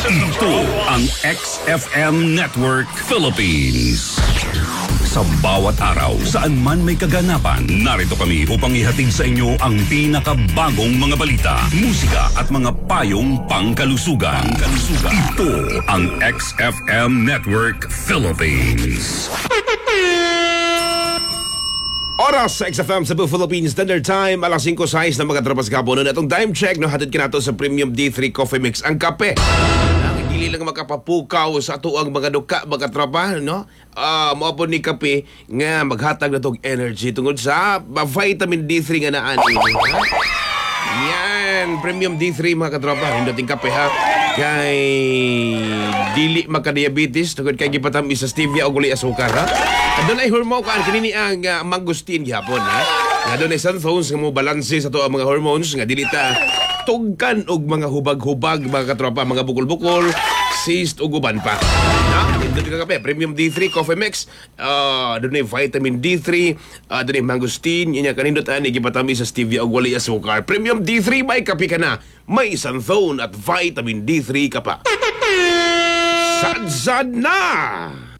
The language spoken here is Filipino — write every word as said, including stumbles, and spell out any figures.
Ito ang X F M Network Philippines. Sa bawat araw, saan man may kaganapan, narito kami upang ihatid sa inyo ang pinakabagong mga balita, musika at mga payong pangkalusugan. Pangkalusugan. Ito ang X F M Network Philippines. Oras sa X F M Cebu Philippines Standard Time, alas singko sais na mga tropas kaponon. Atong time check, no, hatid ka nato sa Premium D three Coffee Mix. Ang kape, ang dili lang makapapukaw sa ato ang mga duka, mga tropa, no? Uh, maupon ni kape nga maghatag na tong energy tungod sa uh, vitamin D three nga naan. Yan, Premium D three mga katropa, hindating kape ha. Kay dili magka-diabetes tungod kay gipatami sa stevia o guli asukar ha. Doon ay hormone kaan kanini ang uh, mangustin gihapon ha. Nga doon ay sunphones nga mo balanse sa to ang mga hormones nga dili ta tugkan og mga hubag-hubag mga katropa, mga bukol-bukol, cyst ug uban pa. Na, doon ka kape, Premium D three Coffee Mix, uh, doon ay vitamin D three, uh, doon ay mangustin, yun yung kanindot ani gipatami sa stevia ug wali asukar. Premium D three may kape ka na, may sunphone at vitamin D three ka pa. Sad-sad na!